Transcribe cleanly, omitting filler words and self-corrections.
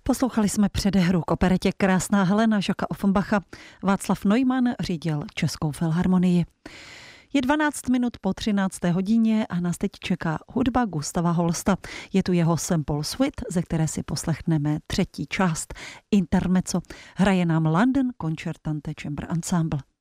Poslouchali jsme předehru k operetě Krásná Helena Žaka Offenbacha. Václav Neumann řídil Českou filharmonii. Je 12 minut po 13. hodině a nás teď čeká hudba Gustava Holsta. Je tu jeho Sample Suite, ze které si poslechneme třetí část Intermezzo. Hraje nám London Concertante Chamber Ensemble.